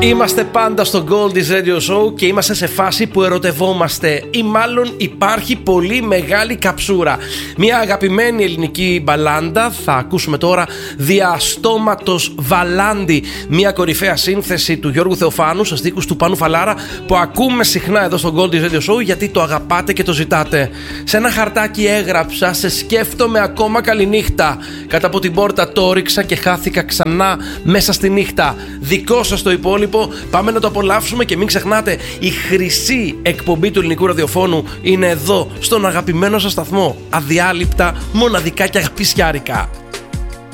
Είμαστε πάντα στο Goldie's Radio Show και είμαστε σε φάση που ερωτευόμαστε, ή μάλλον υπάρχει πολύ μεγάλη καψούρα. Μια αγαπημένη ελληνική μπαλάντα θα ακούσουμε τώρα, Διαστόματος Βαλάντι, μια κορυφαία σύνθεση του Γιώργου Θεοφάνου σε στίχους του Πάνου Φαλάρα, που ακούμε συχνά εδώ στο Goldie's Radio Show γιατί το αγαπάτε και το ζητάτε. Σε ένα χαρτάκι έγραψα, σε σκέφτομαι ακόμα καληνύχτα. Κάτω από την πόρτα το ρίξα και χάθηκα ξανά μέσα στη νύχτα. Δικό σας το υπόλοιπο. Πάμε να το απολαύσουμε και μην ξεχνάτε, η χρυσή εκπομπή του ελληνικού ραδιοφώνου είναι εδώ, στον αγαπημένο σας σταθμό. Αδιάλειπτα, μοναδικά και αγαπησιάρικα.